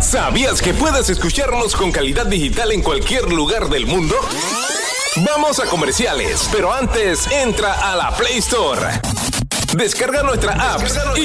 ¿Sabías que puedes escucharnos con calidad digital en cualquier lugar del mundo? Vamos a comerciales, pero antes entra a la Play Store. Descarga nuestra app